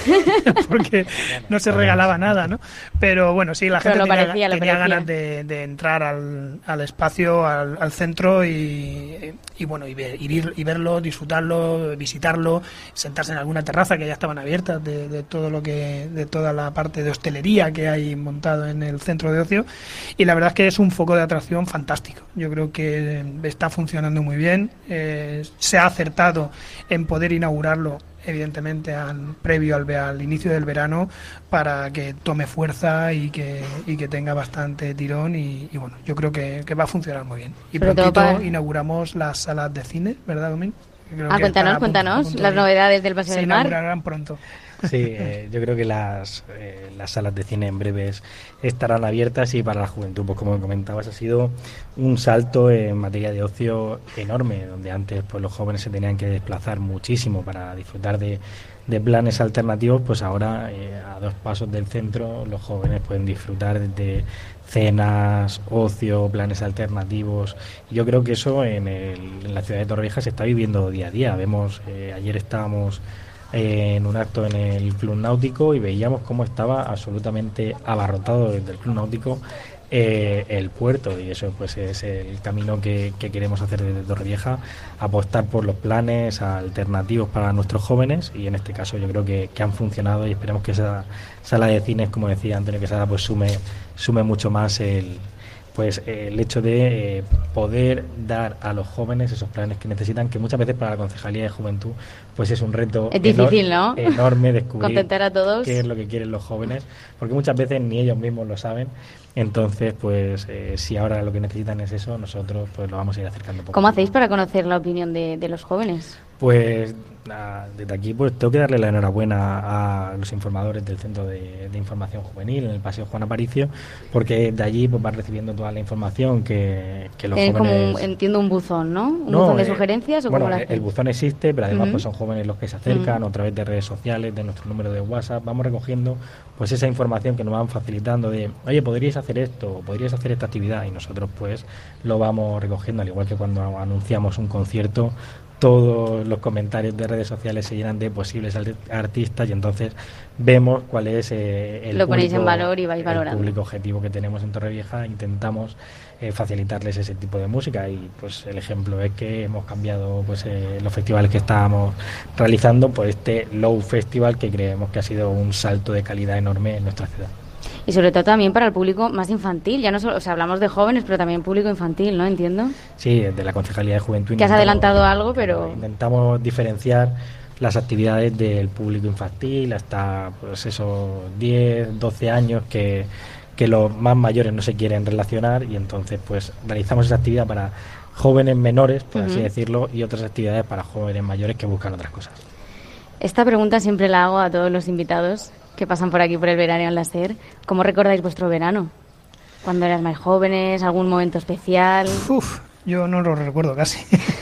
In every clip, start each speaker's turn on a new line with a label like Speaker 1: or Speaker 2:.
Speaker 1: porque no se regalaba nada, ¿no? Pero bueno, sí, la gente tenía ganas de entrar al espacio, al centro y bueno, y verlo, disfrutarlo, visitarlo, sentarse en alguna terraza que ya estaban abiertas de toda la parte de hostelería que hay montado en el centro de ocio, y la verdad es que es un foco de atracción fantástico. Yo creo que está funcionando muy bien, se ha acertado en poder inaugurarlo evidentemente previo al inicio del verano para que tome fuerza y que tenga bastante tirón y bueno, yo creo que va a funcionar muy bien. Y prontito inauguramos las salas de cine, ¿verdad, Domín?
Speaker 2: Cuéntanos las novedades del Paseo del Mar.
Speaker 1: Se inaugurarán pronto.
Speaker 3: Sí, yo creo que las salas de cine en breves estarán abiertas, y para la juventud, pues como comentabas, ha sido un salto en materia de ocio enorme, donde antes pues los jóvenes se tenían que desplazar muchísimo para disfrutar de planes alternativos. Pues ahora a 2 pasos del centro los jóvenes pueden disfrutar de cenas, ocio, planes alternativos. Yo creo que eso en la ciudad de Torrevieja se está viviendo día a día. Vemos, ayer estábamos en un acto en el Club Náutico y veíamos cómo estaba absolutamente abarrotado desde el Club Náutico el puerto, y eso pues es el camino que queremos hacer desde Torrevieja, apostar por los planes alternativos para nuestros jóvenes, y en este caso yo creo que han funcionado, y esperemos que esa sala de cines, como decía Antonio Quesada, pues sume mucho más el hecho de poder dar a los jóvenes esos planes que necesitan, que muchas veces para la Concejalía de Juventud pues es un reto
Speaker 2: difícil, ¿no?
Speaker 3: Enorme descubrir
Speaker 2: contentar a todos
Speaker 3: qué es lo que quieren los jóvenes, porque muchas veces ni ellos mismos lo saben. Entonces, pues si ahora lo que necesitan es eso, nosotros pues lo vamos a ir acercando poco.
Speaker 2: ¿Cómo hacéis para conocer la opinión de los jóvenes?
Speaker 3: Pues desde aquí pues tengo que darle la enhorabuena a los informadores del Centro de Información Juvenil en el Paseo Juan Aparicio, porque de allí pues van recibiendo toda la información que los jóvenes...
Speaker 2: como, entiendo, un buzón, ¿no? ¿Un buzón de sugerencias? ¿O
Speaker 3: bueno, el buzón existe, pero además pues son jóvenes los que se acercan a través de redes sociales, de nuestro número de WhatsApp. Vamos recogiendo pues esa información que nos van facilitando de, oye, podríais hacer esto, podríais hacer esta actividad, y nosotros pues lo vamos recogiendo, al igual que cuando anunciamos un concierto. Todos los comentarios de redes sociales se llenan de posibles artistas, y entonces vemos cuál es
Speaker 2: lo ponéis en valor y vais valorando.
Speaker 3: El público objetivo que tenemos en Torrevieja. Intentamos facilitarles ese tipo de música, y pues el ejemplo es que hemos cambiado pues los festivales que estábamos realizando por este Low Festival, que creemos que ha sido un salto de calidad enorme en nuestra ciudad.
Speaker 2: Y sobre todo también para el público más infantil, ya no solo, o sea, hablamos de jóvenes, pero también público infantil, ¿no? Entiendo.
Speaker 3: Sí, de la Concejalía de Juventud.
Speaker 2: Que has adelantado algo, pero...
Speaker 3: Intentamos diferenciar las actividades del público infantil hasta, pues esos 10, 12 años que los más mayores no se quieren relacionar, y entonces pues realizamos esa actividad para jóvenes menores, por así decirlo, y otras actividades para jóvenes mayores que buscan otras cosas.
Speaker 2: Esta pregunta siempre la hago a todos los invitados que pasan por aquí por el verano en la SER. ¿Cómo recordáis vuestro verano? ¿Cuando eras más jóvenes? ¿Algún momento especial?
Speaker 1: Yo no lo recuerdo casi.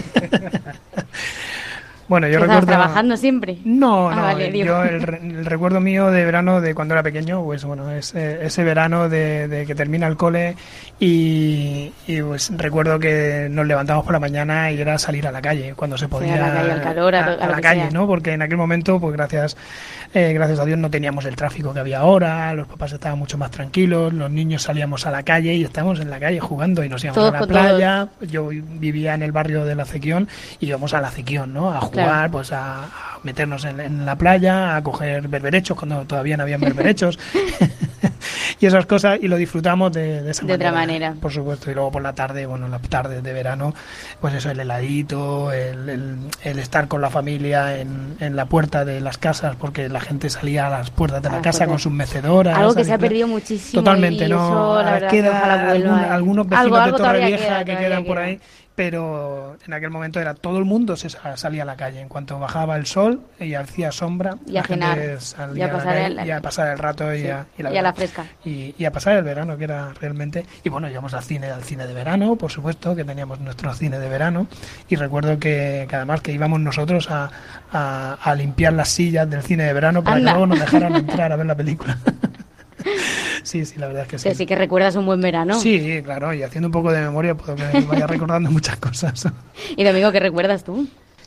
Speaker 1: Bueno, yo
Speaker 2: recuerdo...
Speaker 1: ¿Estabas
Speaker 2: trabajando siempre?
Speaker 1: No, vale, yo el recuerdo mío de verano de cuando era pequeño, pues bueno, es ese verano de que termina el cole y pues recuerdo que nos levantamos por la mañana y era salir a la calle cuando se podía,
Speaker 2: a la calle, al calor,
Speaker 1: a la calle, ¿no? Porque en aquel momento, pues gracias a Dios no teníamos el tráfico que había ahora, los papás estaban mucho más tranquilos, los niños salíamos a la calle y estábamos en la calle jugando y nos íbamos a la playa. Yo vivía en el barrio de La Cequión y íbamos a La Cequión, ¿no? A jugar, pues a meternos en la playa, a coger berberechos cuando todavía no habían berberechos y esas cosas, y lo disfrutamos de esa manera.
Speaker 2: De otra manera.
Speaker 1: Por supuesto, y luego por la tarde, bueno, las tardes de verano, pues eso, el heladito, el estar con la familia en la puerta de las casas, porque la gente salía a las puertas de la casa con sus mecedoras.
Speaker 2: Algo que se ha perdido muchísimo.
Speaker 1: Totalmente, ¿no?
Speaker 2: Eso,
Speaker 1: queda algunos vecinos de Torrevieja que quedan por ahí. Pero en aquel momento era todo el mundo salía a la calle. En cuanto bajaba el sol y hacía sombra,
Speaker 2: y a cenar,
Speaker 1: y a pasar el rato y a
Speaker 2: la fresca.
Speaker 1: Y a pasar el verano, que era realmente... Y bueno, íbamos al cine de verano, por supuesto, que teníamos nuestro cine de verano. Y recuerdo que además que íbamos nosotros a limpiar las sillas del cine de verano para que luego nos dejaran entrar a ver la película. Sí, la verdad es que sí.
Speaker 2: Pero sí que recuerdas un buen verano.
Speaker 1: Sí, claro, y haciendo un poco de memoria puedo que vaya recordando muchas cosas.
Speaker 2: ¿Y Domingo, qué recuerdas tú?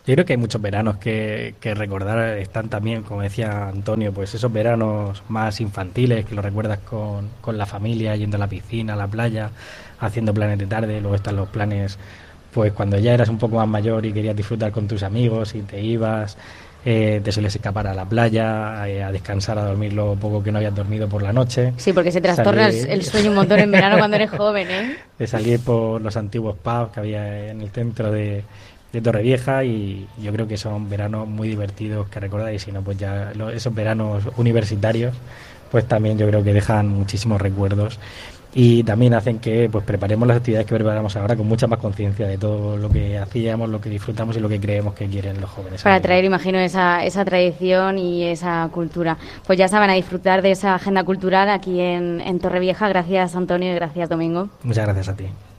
Speaker 3: Yo creo que hay muchos veranos que recordar. Están también, como decía Antonio, pues esos veranos más infantiles, que los recuerdas con la familia, yendo a la piscina, a la playa, haciendo planes de tarde. Luego están los planes, pues cuando ya eras un poco más mayor y querías disfrutar con tus amigos y te ibas, te sueles escapar a la playa, a descansar, a dormir lo poco que no habías dormido por la noche.
Speaker 2: Sí, porque se trastorna el sueño un montón en verano cuando eres joven, ¿eh?
Speaker 3: De salir por los antiguos pubs que había en el centro de Torrevieja, y yo creo que son veranos muy divertidos que recordar, y si no, pues ya esos veranos universitarios, pues también yo creo que dejan muchísimos recuerdos y también hacen que pues preparemos las actividades que preparamos ahora con mucha más conciencia de todo lo que hacíamos, lo que disfrutamos y lo que creemos que quieren los jóvenes.
Speaker 2: Para traer, imagino, esa tradición y esa cultura. Pues ya saben, a disfrutar de esa agenda cultural aquí en Torrevieja. Gracias, Antonio, y gracias, Domingo.
Speaker 3: Muchas gracias a ti.